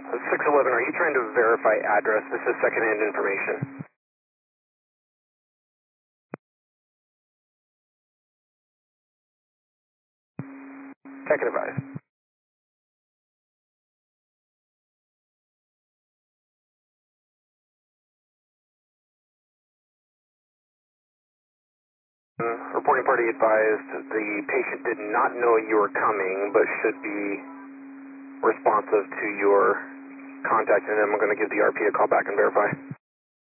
611, are you trying to verify address? This is secondhand information. Check and advise. Reporting party advised the patient did not know you were coming, but should be responsive to your contact, and then I'm going to give the RP a call back and verify.